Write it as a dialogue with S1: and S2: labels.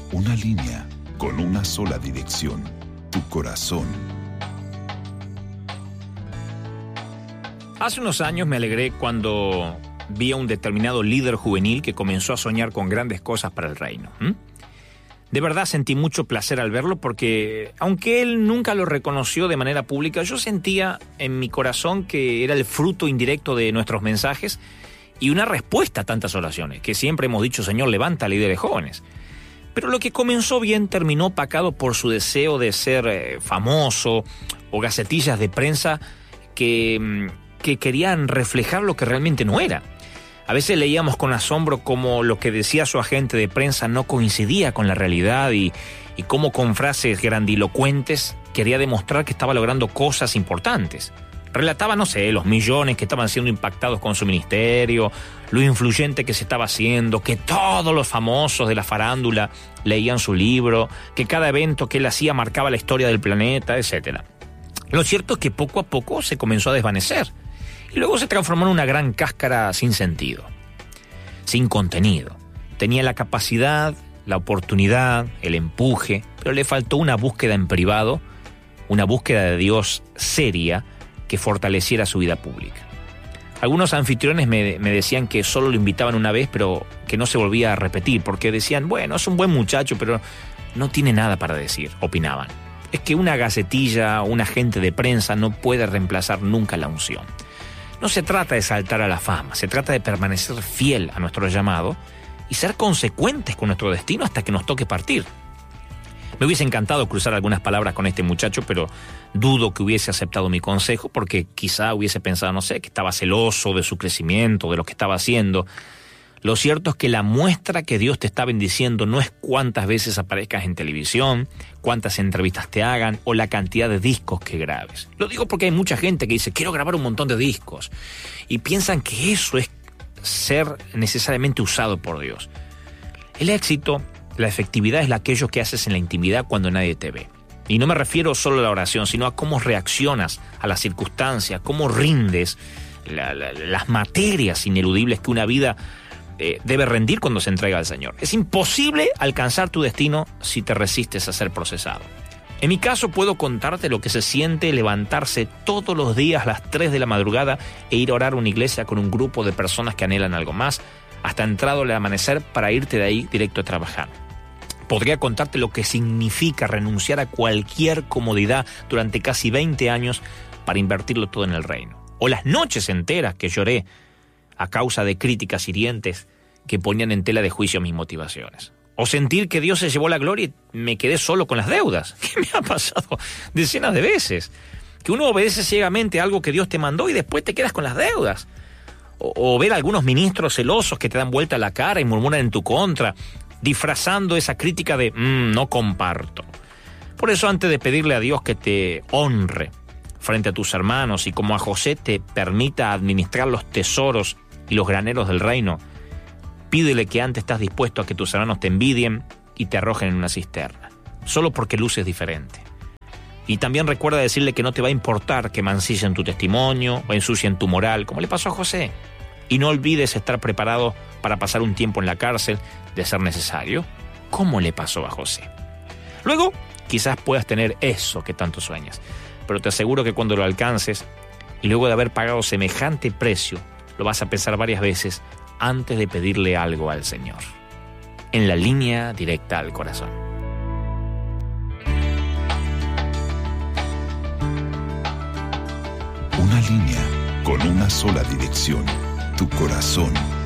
S1: Una línea con una sola dirección, tu corazón.
S2: Hace unos años me alegré cuando vi a un determinado líder juvenil que comenzó a soñar con grandes cosas para el reino. De verdad sentí mucho placer al verlo porque, aunque él nunca lo reconoció de manera pública, yo sentía en mi corazón que era el fruto indirecto de nuestros mensajes y una respuesta a tantas oraciones, que siempre hemos dicho: Señor, levanta líderes jóvenes. Pero lo que comenzó bien terminó opacado por su deseo de ser famoso o gacetillas de prensa que querían reflejar lo que realmente no era. A veces leíamos con asombro cómo lo que decía su agente de prensa no coincidía con la realidad y cómo con frases grandilocuentes quería demostrar que estaba logrando cosas importantes. Relataba, no sé, los millones que estaban siendo impactados con su ministerio, lo influyente que se estaba haciendo, que todos los famosos de la farándula leían su libro, que cada evento que él hacía marcaba la historia del planeta, etc. Lo cierto es que poco a poco se comenzó a desvanecer y luego se transformó en una gran cáscara sin sentido, sin contenido. Tenía la capacidad, la oportunidad, el empuje, pero le faltó una búsqueda en privado, una búsqueda de Dios seria que fortaleciera su vida pública. Algunos anfitriones me decían que solo lo invitaban una vez, pero que no se volvía a repetir, porque decían: bueno, es un buen muchacho, pero no tiene nada para decir, opinaban. Es que una gacetilla o un agente de prensa no puede reemplazar nunca la unción. No se trata de saltar a la fama, se trata de permanecer fiel a nuestro llamado y ser consecuentes con nuestro destino hasta que nos toque partir. Me hubiese encantado cruzar algunas palabras con este muchacho, pero dudo que hubiese aceptado mi consejo, porque quizá hubiese pensado, no sé, que estaba celoso de su crecimiento, de lo que estaba haciendo. Lo cierto es que la muestra que Dios te está bendiciendo no es cuántas veces aparezcas en televisión, cuántas entrevistas te hagan o la cantidad de discos que grabes. Lo digo porque hay mucha gente que dice: quiero grabar un montón de discos, y piensan que eso es ser necesariamente usado por Dios. El éxito, la efectividad es aquello que haces en la intimidad cuando nadie te ve. Y no me refiero solo a la oración, sino a cómo reaccionas a las circunstancias, cómo rindes las materias ineludibles que una vida debe rendir cuando se entrega al Señor. Es imposible alcanzar tu destino si te resistes a ser procesado. En mi caso puedo contarte lo que se siente levantarse todos los días a las 3 de la madrugada e ir a orar a una iglesia con un grupo de personas que anhelan algo más, hasta entrado el amanecer para irte de ahí directo a trabajar. Podría contarte lo que significa renunciar a cualquier comodidad durante casi 20 años para invertirlo todo en el reino. O las noches enteras que lloré a causa de críticas hirientes que ponían en tela de juicio mis motivaciones. O sentir que Dios se llevó la gloria y me quedé solo con las deudas, que me ha pasado decenas de veces. Que uno obedece ciegamente a algo que Dios te mandó y después te quedas con las deudas. O ver a algunos ministros celosos que te dan vuelta la cara y murmuran en tu contra, disfrazando esa crítica de no comparto. Por eso, antes de pedirle a Dios que te honre frente a tus hermanos y como a José te permita administrar los tesoros y los graneros del reino, pídele que antes estás dispuesto a que tus hermanos te envidien y te arrojen en una cisterna, solo porque luces diferente. Y también recuerda decirle que no te va a importar que mancillen tu testimonio o ensucien tu moral, como le pasó a José. Y no olvides estar preparado para pasar un tiempo en la cárcel, de ser necesario, como le pasó a José. Luego, quizás puedas tener eso que tanto sueñas, pero te aseguro que cuando lo alcances, y luego de haber pagado semejante precio, lo vas a pensar varias veces antes de pedirle algo al Señor. En la línea directa al corazón.
S1: Una línea con una sola dirección, tu corazón.